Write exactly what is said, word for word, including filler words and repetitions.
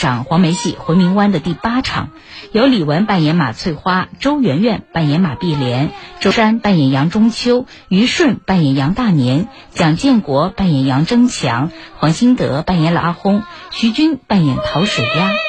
上黄梅戏回民湾的第八场，由李玟扮演马翠花，周媛媛扮演马碧莲，周珊扮演杨中秋，于顺扮演杨大年，蒋建国扮演杨争强，黄兴德扮演了阿轰，徐军扮演陶水鸭。